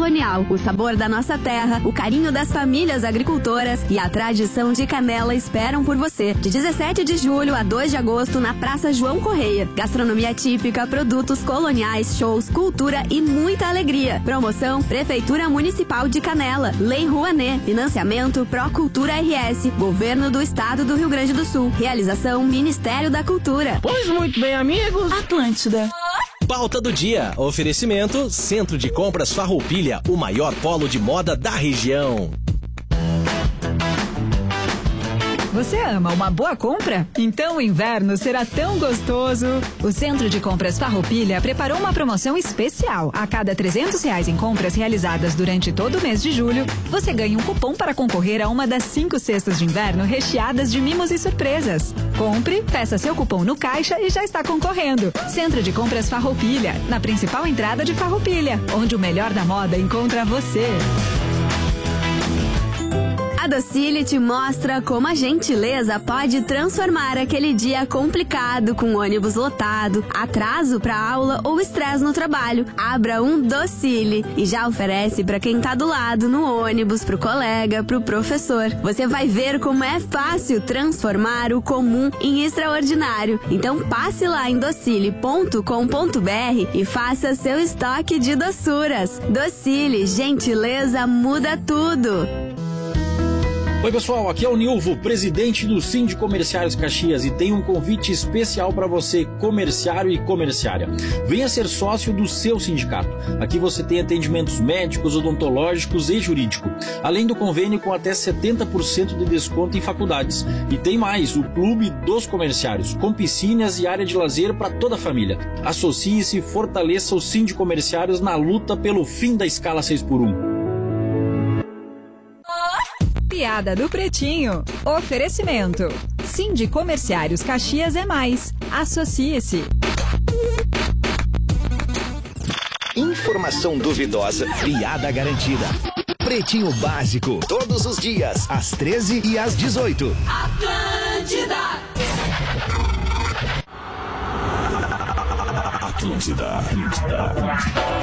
colonial, o sabor da nossa terra, o carinho das famílias agricultoras e a tradição de Canela esperam por você. De 17 de julho a 2 de agosto na Praça João Correia. Gastronomia típica, produtos coloniais, shows, cultura e muita alegria. Promoção Prefeitura Municipal de Canela, Lei Rouanet, financiamento Procultura RS, Governo do Estado do Rio Grande do Sul. Realização Ministério da Cultura. Pois muito bem, amigos. Atlântida. Pauta do dia. Oferecimento Centro de Compras Farroupilha, o maior polo de moda da região. Você ama uma boa compra? Então o inverno será tão gostoso. O Centro de Compras Farroupilha preparou uma promoção especial. A cada R$300 em compras realizadas durante todo o mês de julho, você ganha um cupom para concorrer a uma das 5 cestas de inverno recheadas de mimos e surpresas. Compre, peça seu cupom no caixa e já está concorrendo. Centro de Compras Farroupilha, na principal entrada de Farroupilha, onde o melhor da moda encontra você. A Docile te mostra como a gentileza pode transformar aquele dia complicado com ônibus lotado, atraso para aula ou estresse no trabalho. Abra um Docile e já oferece para quem tá do lado no ônibus, pro colega, pro professor. Você vai ver como é fácil transformar o comum em extraordinário. Então passe lá em docile.com.br e faça seu estoque de doçuras. Docile, gentileza muda tudo. Oi pessoal, aqui é o Nilvo, presidente do Sind Comerciários Caxias, e tem um convite especial para você, comerciário e comerciária. Venha ser sócio do seu sindicato. Aqui você tem atendimentos médicos, odontológicos e jurídico, além do convênio com até 70% de desconto em faculdades. E tem mais, o Clube dos Comerciários, com piscinas e área de lazer para toda a família. Associe-se e fortaleça os Sind Comerciários na luta pelo fim da escala 6x1. Piada do Pretinho. Oferecimento. Sind Comerciários Caxias é mais. Associe-se. Informação duvidosa, piada garantida. Pretinho Básico, todos os dias, às 13 e às 18. Atlântida. Atlântida.